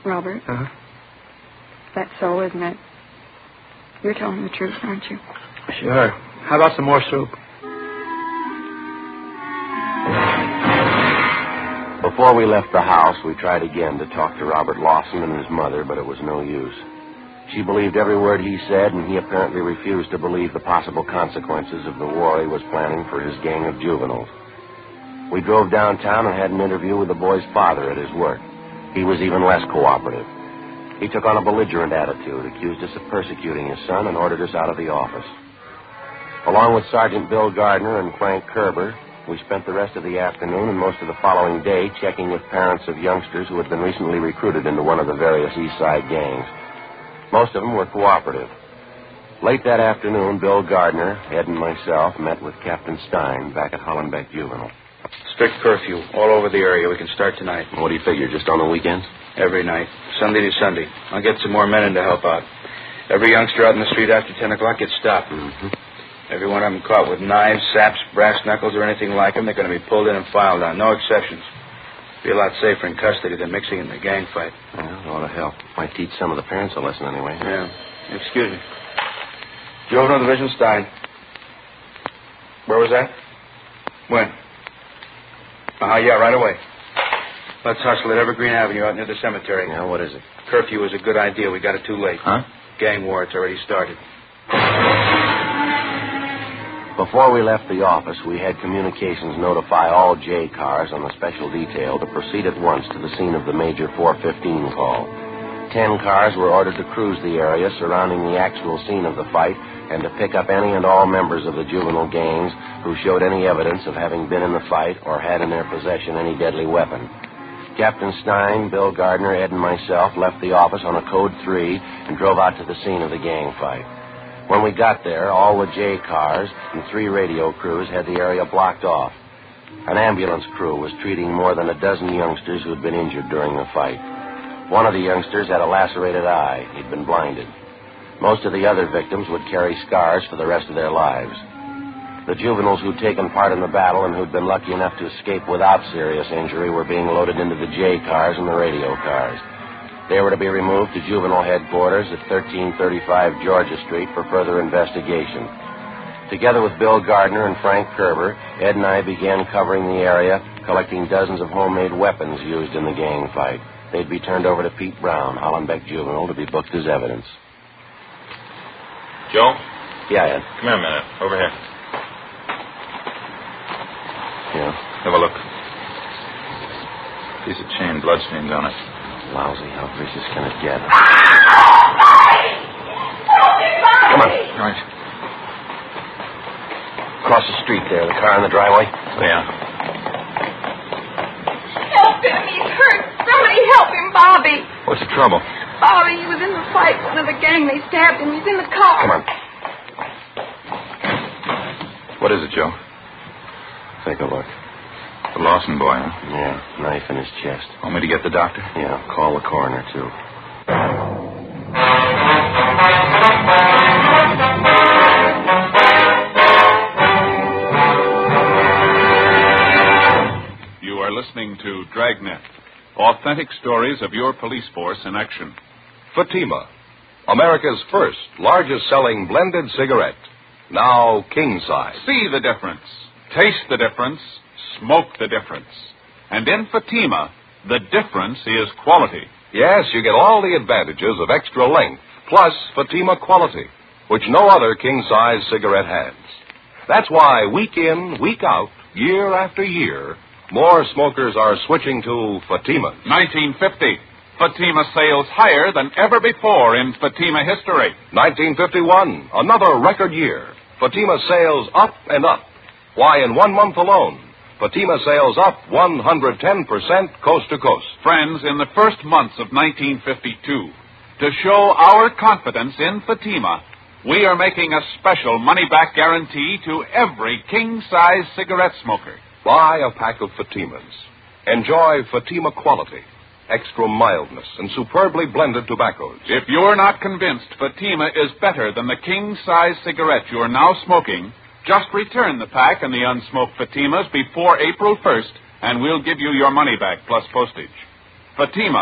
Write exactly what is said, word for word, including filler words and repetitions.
Robert. Uh-huh. That's so, isn't it? You're telling the truth, aren't you? Sure. How about some more soup? Before we left the house, we tried again to talk to Robert Lawson and his mother, but it was no use. She believed every word he said, and he apparently refused to believe the possible consequences of the war he was planning for his gang of juveniles. We drove downtown and had an interview with the boy's father at his work. He was even less cooperative. He took on a belligerent attitude, accused us of persecuting his son, and ordered us out of the office. Along with Sergeant Bill Gardner and Frank Kerber, we spent the rest of the afternoon and most of the following day checking with parents of youngsters who had been recently recruited into one of the various East Side gangs. Most of them were cooperative. Late that afternoon, Bill Gardner, Ed, and myself met with Captain Stein back at Hollenbeck Juvenile. Strict curfew all over the area. We can start tonight. What do you figure, just on the weekends? Every night, Sunday to Sunday. I'll get some more men in to help out. Every youngster out in the street after ten o'clock gets stopped. Mm-hmm. Every one of them caught with knives, saps, brass knuckles, or anything like them, they're going to be pulled in and filed on. No exceptions. Be a lot safer in custody than mixing in the gang fight. Well, it ought to help. Might teach some of the parents a lesson anyway. Yeah. Excuse me. Juvenile Division Stein. Where was that? When? Uh-huh, yeah, right away. Let's hustle at Evergreen Avenue out near the cemetery. Yeah, what is it? Curfew is a good idea. We got it too late. Huh? Gang war, it's already started. Before we left the office, we had communications notify all J cars on the special detail to proceed at once to the scene of the Major four fifteen call. Ten cars were ordered to cruise the area surrounding the actual scene of the fight and to pick up any and all members of the juvenile gangs who showed any evidence of having been in the fight or had in their possession any deadly weapon. Captain Stein, Bill Gardner, Ed, and myself left the office on a code three and drove out to the scene of the gang fight. When we got there, all the J cars and three radio crews had the area blocked off. An ambulance crew was treating more than a dozen youngsters who had been injured during the fight. One of the youngsters had a lacerated eye. He'd been blinded. Most of the other victims would carry scars for the rest of their lives. The juveniles who'd taken part in the battle and who'd been lucky enough to escape without serious injury were being loaded into the J cars and the radio cars. They were to be removed to juvenile headquarters at thirteen thirty-five Georgia Street for further investigation. Together with Bill Gardner and Frank Kerber, Ed and I began covering the area, collecting dozens of homemade weapons used in the gang fight. They'd be turned over to Pete Brown, Hollenbeck Juvenile, to be booked as evidence. Joe? Yeah, Ed. Come here a minute. Over here. Yeah. Have a look. Piece of chain, bloodstains on it. Lousy. How vicious can it get? Come on. Right. Across the street there, the car in the driveway. Yeah. Help him. He's hurt. Somebody help him, Bobby. What's the trouble? Bobby, he was in the fight. One of the gang, they stabbed him. He's in the car. Come on. What is it, Joe? Take a look. The Lawson boy, huh? Yeah, knife in his chest. Want me to get the doctor? Yeah, call the coroner, too. You are listening to Dragnet, authentic stories of your police force in action. Fatima, America's first largest-selling blended cigarette. Now king size. See the difference. Taste the difference. Smoke the difference. And in Fatima, the difference is quality. Yes, you get all the advantages of extra length, plus Fatima quality, which no other king-size cigarette has. That's why week in, week out, year after year, more smokers are switching to Fatimas. nineteen fifty. Fatima sales higher than ever before in Fatima history. nineteen fifty-one, another record year. Fatima sales up and up. Why, in one month alone, Fatima sales up one hundred ten percent coast to coast. Friends, in the first months of nineteen fifty-two, to show our confidence in Fatima, we are making a special money-back guarantee to every king-size cigarette smoker. Buy a pack of Fatimas. Enjoy Fatima quality, extra mildness, and superbly blended tobaccos. If you're not convinced Fatima is better than the king-size cigarette you're now smoking, just return the pack and the unsmoked Fatimas before April first, and we'll give you your money back plus postage. Fatima.